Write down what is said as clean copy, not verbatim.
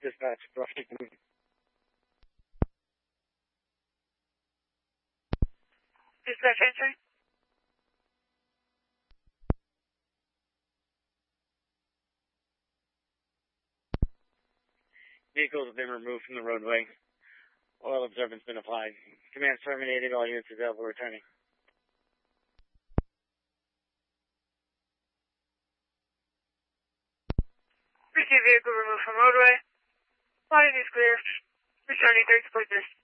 Dispatch, Brushing. Dispatch answering. Vehicles have been removed from the roadway. Oil observance been applied. Command terminated. All units available returning. Received vehicle removed from roadway. Line is clear. Returning 30 places.